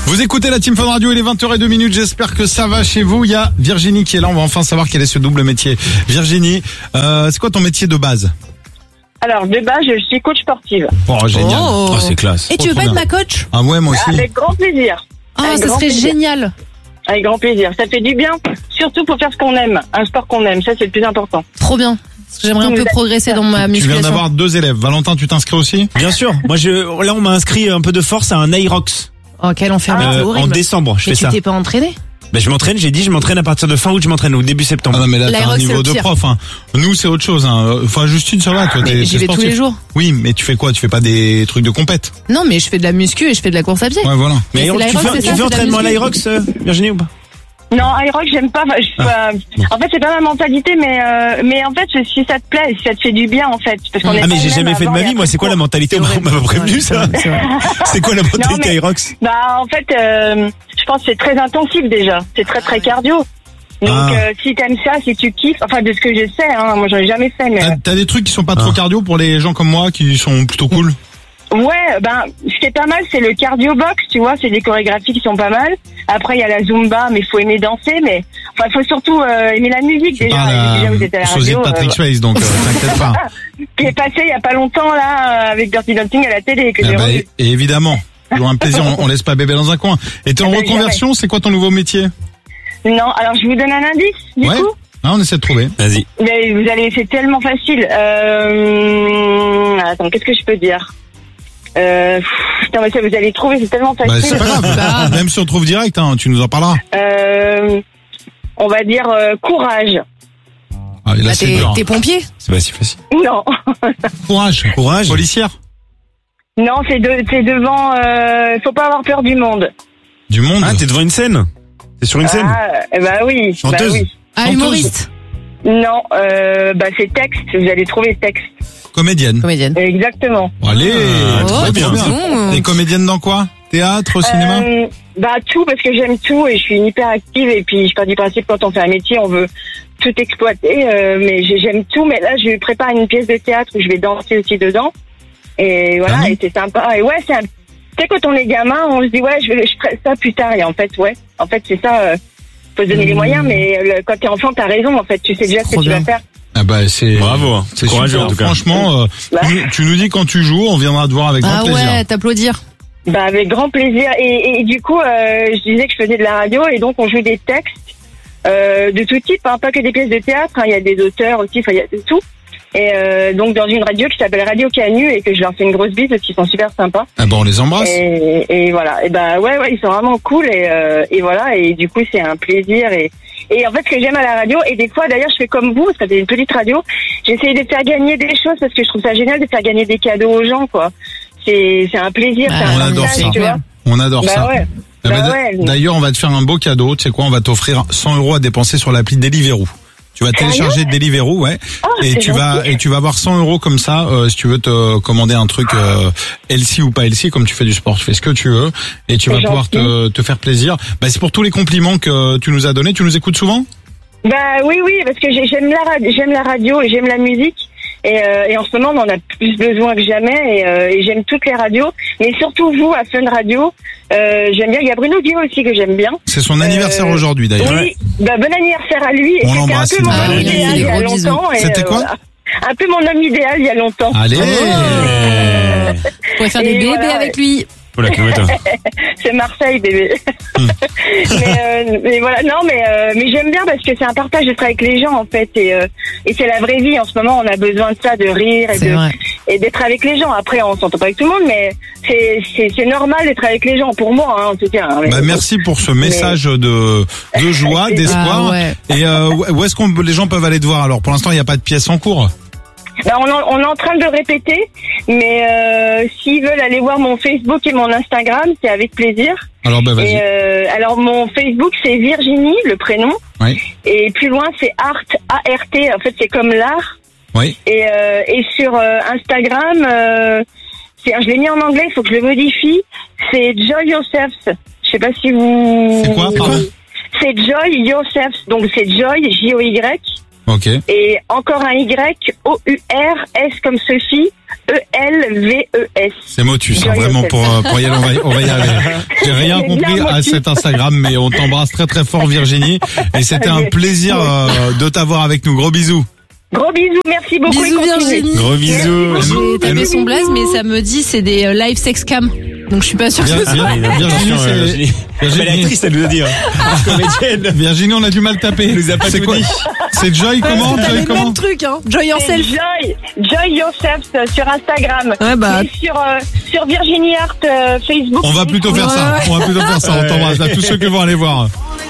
Vous écoutez la Team Fun Radio, il est 20h02, j'espère que ça va chez vous. Il y a Virginie qui est là, on va enfin savoir quel est ce double métier. Virginie, c'est quoi ton métier de base? Alors, de base, je suis coach sportive. Oh, génial. Oh, c'est classe. Et tu veux pas être ma coach? Ah ouais, moi aussi. Avec grand plaisir. Ah, ça serait génial. Avec grand plaisir. Ça fait du bien, surtout pour faire ce qu'on aime, un sport qu'on aime. Ça, c'est le plus important. Trop bien. Parce que j'aimerais un peu progresser dans ma Tu musculation. viens d'avoir 2 élèves. Valentin, tu t'inscris aussi? Bien sûr. Moi, là, on m'a inscrit un peu de force à un Aerox. Oh, quel enfer, c'est horrible. En décembre, je Mais fais ça. tu t'es pas entraîné? Ben, je m'entraîne, je m'entraîne à partir de fin août, je m'entraîne ou début septembre. Ah non, mais là, t'as un L'Aerox, c'est niveau le de pire. prof, hein. Nous, c'est autre chose, hein. Enfin, Justine, ça va, toi, Mais j'y vais tous les jours. Oui, mais tu fais quoi? Tu fais pas des trucs de compète? Non, mais je fais de la muscu et je fais de la course à pied. Ouais, voilà. Mais c'est tu l'Aerox, c'est fais ça, c'est de la entraînement à muscu. l'Aerox, Virginie, ou pas? Non, Aerox, j'aime pas. En fait, c'est pas ma mentalité, mais en fait, si ça te plaît, si ça te fait du bien, en fait. Parce qu'on est Ah, mais pas j'ai les jamais mêmes fait de avant ma et vie. Moi, après c'est quoi la cours. mentalité? On m'a pas prévenu, ça. C'est vrai. C'est quoi la mentalité Non, mais- Aerox? Bah, en fait, je pense que c'est très intensif déjà. C'est très, très cardio. Donc, si t'aimes ça, si tu kiffes, enfin, de ce que je sais, hein, moi, j'en ai jamais fait, mais. T'as des trucs qui sont pas trop cardio pour les gens comme moi qui sont plutôt cool? Ouais, ben, ce qui est pas mal, c'est le cardio box, tu vois, c'est des chorégraphies qui sont pas mal. Après, il y a la Zumba, mais il faut aimer danser, mais, enfin, il faut surtout aimer la musique, déjà. Déjà, vous êtes à la sosie de radio. Patrick Swayze, donc t'inquiète pas. Qui est passé il y a pas longtemps, là, avec Dirty Dancing à la télé, que Ah j'ai bah, revu. et évidemment, toujours un plaisir, on laisse pas bébé dans un coin. Et t'es en bah, reconversion, c'est quoi ton nouveau métier? Non, alors, je vous donne un indice, du coup. Ah, on essaie de trouver. Vas-y. Mais vous allez, c'est tellement facile. Attends, qu'est-ce que je peux dire? Putain, mais ça, vous allez trouver, c'est tellement Bah, facile. c'est pas grave. Même si on trouve direct, hein, tu nous en parleras. On va dire courage. Ah, et là, Bah, c'est dur. t'es pompier? C'est pas si facile. Non. Courage. Courage. Policière. Non, c'est devant. Faut pas avoir peur du monde. Du monde. Ah, t'es devant une scène? T'es sur une scène? Ah, bah oui. Chanteuse. Bah oui. Ah, Chanteuse. humoriste. Non, bah c'est texte. Vous allez trouver texte. Comédienne. Comédienne. Exactement. Allez, très bien. dis donc. T'es comédienne dans quoi? Théâtre, cinéma? Bah tout, parce que j'aime tout et je suis une hyper active et puis je pars du principe quand on fait un métier, on veut tout exploiter. Mais j'aime tout. Mais là, je prépare une pièce de théâtre où je vais danser aussi dedans. Et voilà, Ah bon? et c'est sympa. Et ouais, tu sais, quand on est gamin, on se dit ouais, je ferai ça plus tard. Et en fait, ouais, en fait c'est ça. Faut se donner les moyens, mais quand t'es enfant, t'as raison. En fait, tu sais déjà ce que tu vas faire. Ah bah c'est Bravo, hein. c'est Courageux, super. en tout cas. Franchement, tu nous dis quand tu joues, on viendra te voir avec grand Ah plaisir. ouais, t'applaudir. Bah avec grand plaisir. Et du coup, je disais que je faisais de la radio et donc on joue des textes de tout type, hein, pas que des pièces de théâtre. Il y a des auteurs aussi, il y a de tout. Et donc dans une radio qui s'appelle Radio Canu et que je leur fais une grosse bise parce qu'ils sont super sympas. Ah bah on les embrasse. Et voilà. Et bah ouais, ils sont vraiment cool et voilà. Et du coup c'est un plaisir et en fait ce que j'aime à la radio et des fois d'ailleurs je fais comme vous parce que c'est une petite radio. J'essaie de faire gagner des choses parce que je trouve ça génial de faire gagner des cadeaux aux gens quoi. C'est un plaisir. Bah, c'est un on adore partage, ça. tu vois. On adore Bah ça. ouais. Ah bah, Bah ouais. D'ailleurs, on va te faire un beau cadeau. Tu sais quoi? On va t'offrir 100 € à dépenser sur l'appli Deliveroo. Tu vas télécharger Deliveroo, ouais. Et c'est tu vas avoir 100 € comme ça si tu veux te commander un truc healthy ou pas healthy, comme tu fais du sport, tu fais ce que tu veux et tu vas pouvoir te faire plaisir. Bah c'est pour tous les compliments que tu nous as donnés. Tu nous écoutes souvent? Bah oui, parce que j'aime la radio et j'aime la musique. Et en ce moment, on en a plus besoin que jamais. Et j'aime toutes les radios, mais surtout vous à Fun Radio. J'aime bien. Il y a Bruno Guillaume aussi que j'aime bien. C'est son anniversaire aujourd'hui d'ailleurs. Oui, bah bon anniversaire à lui. Et On c'était un l'embrasse, peu mon Sylvain. homme Ah, idéal des il y a gros longtemps. Et, C'était quoi? voilà. Un peu mon homme idéal il y a longtemps. Allez. Vous pouvez faire des Et bébés voilà. avec lui. Oh la kilomètre. C'est Marseille, bébé. mais voilà, non, mais j'aime bien parce que c'est un partage d'être avec les gens en fait, et c'est la vraie vie. En ce moment, on a besoin de ça, de rire C'est vrai. et d'être avec les gens. Après, on s'entend pas avec tout le monde, mais c'est normal d'être avec les gens pour moi, hein, en tout cas. Hein, Bah merci pour ce message de joie, d'espoir. Ah ouais. Et où est-ce que les gens peuvent aller te voir? Alors pour l'instant, il n'y a pas de pièce en cours. Ben, on est en train de répéter, mais s'ils veulent aller voir mon Facebook et mon Instagram, c'est avec plaisir. Alors bah vas-y. Et alors mon Facebook c'est Virginie, le prénom. Oui. Et plus loin c'est Art, A-R-T. En fait c'est comme l'art. Oui. Et sur Instagram, je l'ai mis en anglais, il faut que je le modifie. C'est Joy Yourself. Je sais pas si vous. C'est quoi, pardon? C'est Joy Yourself. Donc c'est Joy J-O-Y. Ok. Et encore un Y, O-U-R, S comme Sophie, E-L-V-E-S. C'est Motus, hein, Joy vraiment Yourself. pour y aller, on va y arriver. J'ai rien C'est compris bien à Motus. cet Instagram, mais on t'embrasse très très fort Virginie. Et c'était un plaisir de t'avoir avec nous. Gros bisous. Gros bisous, merci beaucoup. Bisous, et continuez. Virginie. Gros bisous. J'ai tapé son blaze, mais ça me dit c'est des live sex cam. Donc je suis pas sûre que ce soit. Virginie, Virginie. Mais l'actrice, elle nous a dit. Comédienne. Virginie, on a du mal tapé. nous a pas C'est tout quoi? dit. C'est Joy comment? T'as Joy les comment? mêmes trucs, hein. Joy C'est yourself. Joy Yourself sur Instagram. Ouais, bah. Et sur Virginie Art Facebook. On va plutôt faire ça. On va plutôt faire ça. On t'embrasse. Là, tous ceux qui vont aller voir.